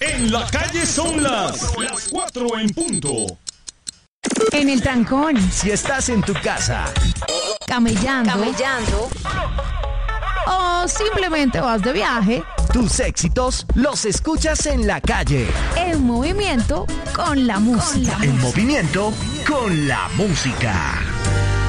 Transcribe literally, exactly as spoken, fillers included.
En la calle son las, las cuatro en punto. En el trancón. Si estás en tu casa. Camellando. Camellando. O simplemente vas de viaje. Tus éxitos los escuchas en la calle. En movimiento con la música. En movimiento con la música.